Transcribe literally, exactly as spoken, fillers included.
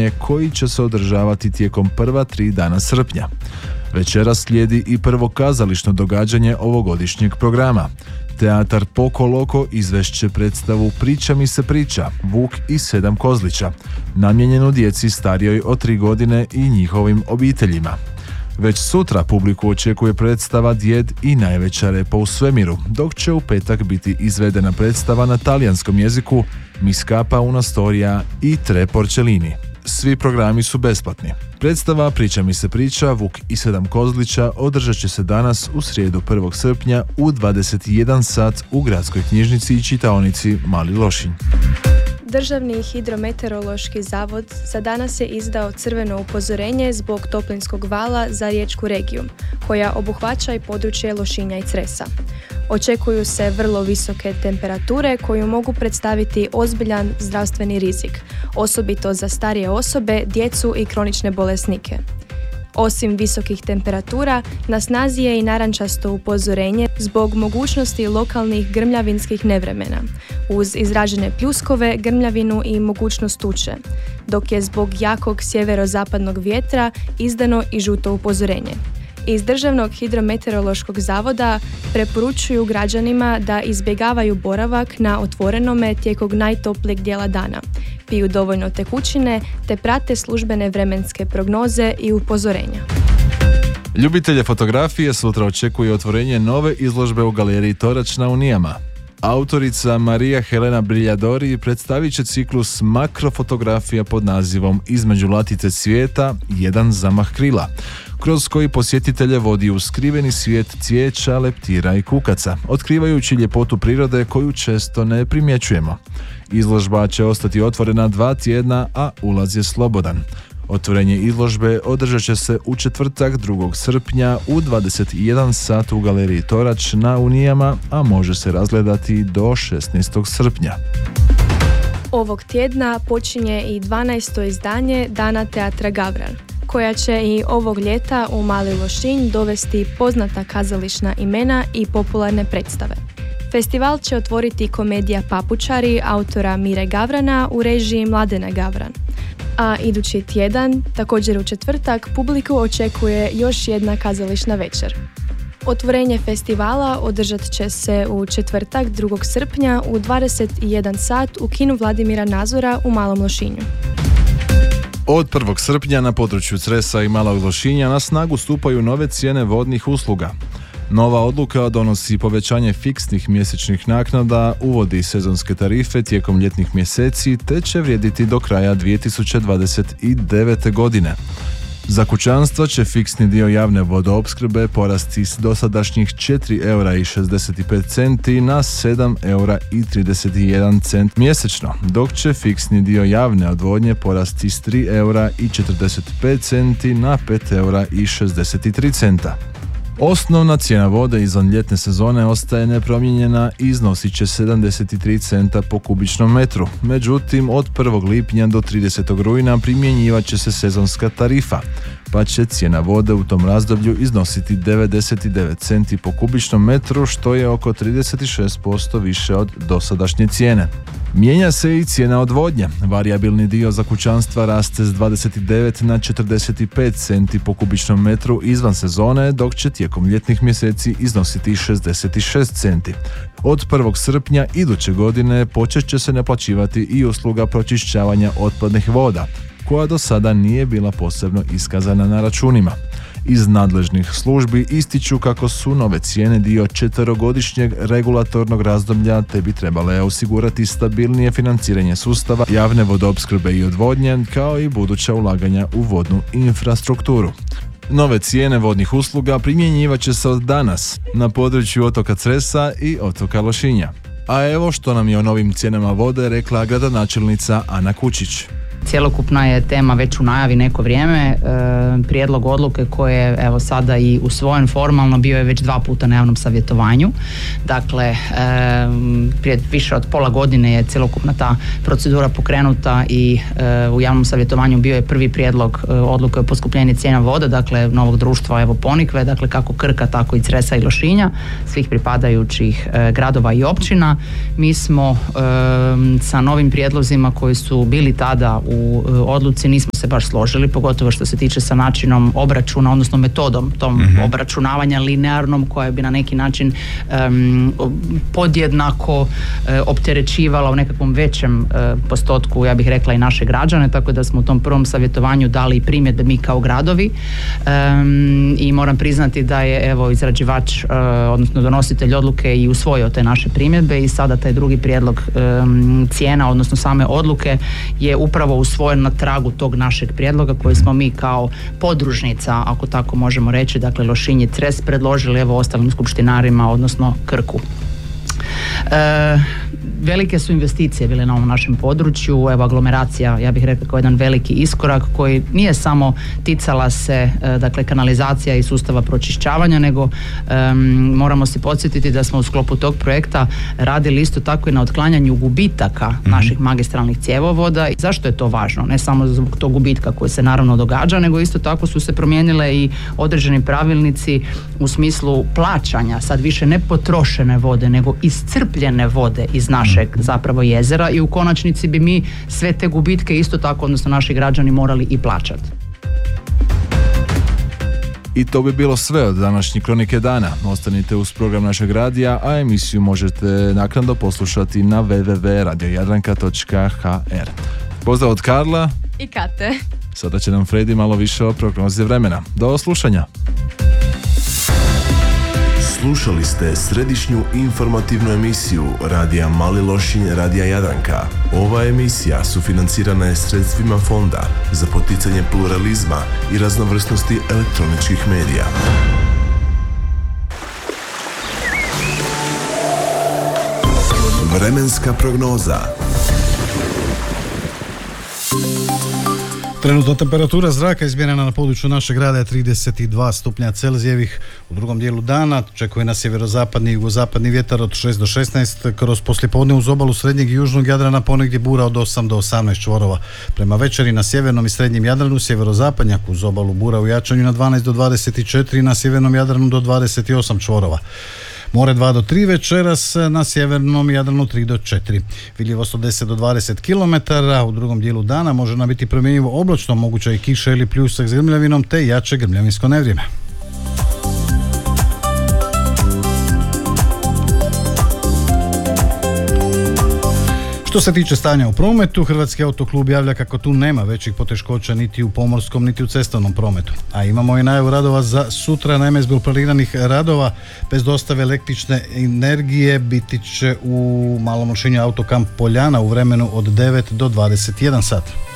Lošinje koji će se održavati tijekom prva tri dana srpnja. Večeras slijedi i prvo kazališno događanje ovogodišnjeg programa. Teatar Poko Loko izvešće predstavu Priča mi se priča, Vuk i sedam kozlića, namijenjenu djeci starijoj od tri godine i njihovim obiteljima. Već sutra publiku očekuje predstava Djed i najveća repa u svemiru, dok će u petak biti izvedena predstava na talijanskom jeziku Mi scappa una storia i Tre porcellini. Svi programi su besplatni. Predstava Priča mi se priča, Vuk i sedam kozlića održat će se danas u srijedu prvog srpnja u dvadeset jedan sat u Gradskoj knjižnici i čitaonici Mali Lošinj. Državni hidrometeorološki zavod za danas je izdao crveno upozorenje zbog toplinskog vala za riječku regiju, koja obuhvaća i područje Lošinja i Cresa. Očekuju se vrlo visoke temperature koju mogu predstaviti ozbiljan zdravstveni rizik, osobito za starije osobe, djecu i kronične bolesnike. Osim visokih temperatura, na snazi je i narančasto upozorenje zbog mogućnosti lokalnih grmljavinskih nevremena, uz izražene pljuskove, grmljavinu i mogućnost tuče, dok je zbog jakog sjeverozapadnog vjetra izdano i žuto upozorenje. Iz Državnog hidrometeorološkog zavoda preporučuju građanima da izbjegavaju boravak na otvorenome tijekom najtoplijeg dijela dana, piju dovoljno tekućine te prate službene vremenske prognoze i upozorenja. Ljubitelje fotografije sutra očekuje otvorenje nove izložbe u galeriji Torač na Unijama. Autorica Marija Helena Briljadori predstavit će ciklus makrofotografija pod nazivom Između latice cvijeta, jedan zamah krila, kroz koji posjetitelje vodi u skriveni svijet cvijeća, leptira i kukaca, otkrivajući ljepotu prirode koju često ne primjećujemo. Izložba će ostati otvorena dva tjedna, a ulaz je slobodan. Otvorenje izložbe održat će se u četvrtak drugog srpnja u dvadeset jedan sat u galeriji Torač na Unijama, a može se razgledati do šesnaestog srpnja. Ovog tjedna počinje i dvanaesto izdanje Dana teatra Gavran, koja će i ovog ljeta u Mali Lošinj dovesti poznata kazališna imena i popularne predstave. Festival će otvoriti komedija Papučari autora Mire Gavrana u režiji Mladena Gavran. A idući tjedan, također u četvrtak, publiku očekuje još jedna kazališna večer. Otvorenje festivala održat će se u četvrtak drugog srpnja u dvadeset jedan sat u kinu Vladimira Nazora u Malom Lošinju. Od prvog srpnja na području Cresa i Malog Lošinja na snagu stupaju nove cijene vodnih usluga. Nova odluka donosi povećanje fiksnih mjesečnih naknada, uvodi sezonske tarife tijekom ljetnih mjeseci te će vrijediti do kraja dvije tisuće dvadeset devete. godine. Za kućanstva će fiksni dio javne vodoopskrbe porasti s dosadašnjih četiri eura i šezdeset pet centi na sedam eura i trideset jedan cent mjesečno, dok će fiksni dio javne odvodnje porasti s tri eura i četrdeset pet centi na pet eura i šezdeset tri centa. Osnovna cijena vode izvan ljetne sezone ostaje nepromijenjena i iznosit će sedamdeset tri centa po kubičnom metru. Međutim, od prvog lipnja do tridesetog rujna primjenjivat će se sezonska tarifa, pa će cijena vode u tom razdoblju iznositi devedeset devet centi po kubičnom metru, što je oko trideset šest posto više od dosadašnje cijene. Mijenja se i cijena odvodnje. Varijabilni dio za kućanstva raste s dvadeset devet na četrdeset pet centi po kubičnom metru izvan sezone, dok će tijekom ljetnih mjeseci iznositi šezdeset šest centi. Od prvog srpnja iduće godine počet će se naplaćivati i usluga pročišćavanja otpadnih voda, koja do sada nije bila posebno iskazana na računima. Iz nadležnih službi ističu kako su nove cijene dio četverogodišnjeg regulatornog razdoblja te bi trebale osigurati stabilnije financiranje sustava javne vodoopskrbe i odvodnje, kao i buduća ulaganja u vodnu infrastrukturu. Nove cijene vodnih usluga primjenjivat će se od danas na području otoka Cresa i otoka Lošinja. A evo što nam je o novim cijenama vode rekla gradonačelnica Ana Kučić. Cjelokupna je tema već u najavi neko vrijeme. E, prijedlog odluke koje je evo sada i usvojen formalno bio je već dva puta na javnom savjetovanju. Dakle, e, prije više od pola godine je cjelokupna ta procedura pokrenuta i e, u javnom savjetovanju bio je prvi prijedlog e, odluke o poskupljenju cijena vode, dakle novog društva evo Ponikve, dakle kako Krka tako i Cresa i Lošinja, svih pripadajućih e, gradova i općina. Mi smo e, sa novim prijedlozima koji su bili tada u u odluci nismo se baš složili, pogotovo što se tiče sa načinom obračuna, odnosno metodom tom mm-hmm. obračunavanja linearnom koja bi na neki način um, podjednako uh, opterećivala u nekakvom većem uh, postotku, ja bih rekla, i naše građane, tako da smo u tom prvom savjetovanju dali primjedbe mi kao gradovi um, i moram priznati da je evo izrađivač, uh, odnosno donositelj odluke i usvojio te naše primjedbe i sada taj drugi prijedlog um, cijena, odnosno same odluke je upravo usvojen na tragu tog našeg prijedloga koji smo mi kao podružnica, ako tako možemo reći, dakle Lošinj i Cres, predložili evo ostalim skupštinarima, odnosno Krku. E, velike su investicije bile na ovom našem području, evo aglomeracija, ja bih rekla, kao jedan veliki iskorak koji nije samo ticala se e, dakle kanalizacija i sustava pročišćavanja, nego e, moramo se podsjetiti da smo u sklopu tog projekta radili isto tako i na otklanjanju gubitaka mm-hmm. naših magistralnih cjevovoda. I zašto je to važno? Ne samo zbog tog gubitka koji se naravno događa, nego isto tako su se promijenile i određeni pravilnici u smislu plaćanja, sad više ne potrošene vode, nego iscrpljene vode iz našeg zapravo jezera i u konačnici bi mi sve te gubitke isto tako, odnosno naši građani, morali i plaćati. I to bi bilo sve od današnje Kronike dana. Ostanite uz program našeg radija, a emisiju možete naknadno poslušati na w w w tačka radio jadranka tačka h r. Pozdrav od Karla i Kate. Sada će nam Fredi malo više o prognozi vremena. Do slušanja. Slušali ste središnju informativnu emisiju Radija Mali Lošinj, Radija Jadranka. Ova emisija sufinancirana je sredstvima Fonda za poticanje pluralizma i raznovrsnosti elektroničkih medija. Vremenska prognoza. Trenutna temperatura zraka izmjerena na području našeg grada je trideset dva stupnja Celzijevih. U drugom dijelu dana očekuje nas sjeverozapadni i jugozapadni vjetar od šest do šesnaest, kroz poslijepodne uz obalu srednjeg i južnog Jadrana ponegdje bura od osam do osamnaest čvorova. Prema večeri na sjevernom i srednjem Jadranu sjeverozapadnjak uz obalu bura u jačanju na dvanaest do dvadeset četiri, na sjevernom Jadranu do dvadeset osam čvorova. More dva do tri večeras, na sjevernom Jadranu tri do četiri. Vidljivost od deset do dvadeset kilometara. U drugom dijelu dana može nam biti promjenjivo oblačno, moguća i kiša ili pljusak s grmljavinom te jače grmljavinsko nevrijeme. Što se tiče stanja u prometu, Hrvatski autoklub javlja kako tu nema većih poteškoća niti u pomorskom niti u cestovnom prometu. A imamo i najavu radova za sutra, naime zbog planiranih radova bez dostave električne energije biti će u Malom Lošinju autokamp Poljana u vremenu od devet do dvadeset jedan sat.